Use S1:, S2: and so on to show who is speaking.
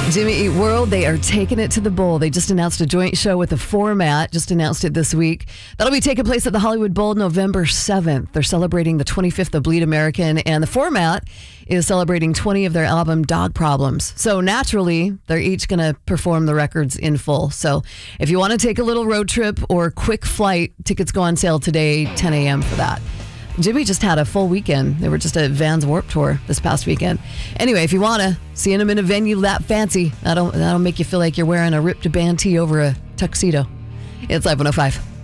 S1: Jimmy Eat World, they are taking it to the bowl. They just announced a joint show with The Format, just announced it this week. That'll be taking place at the Hollywood Bowl November 7th. They're celebrating the 25th of Bleed American, and The Format is celebrating 20 of their album Dog Problems. So naturally, they're each going to perform the records in full. So if you want to take a little road trip or quick flight, tickets go on sale today, 10 a.m. for that. Jimmy just had a full weekend. They were just at Vans Warped Tour this past weekend. Anyway, if you want to, seeing them in a venue that fancy, that'll make you feel like you're wearing a ripped band tee over a tuxedo. It's Live 105.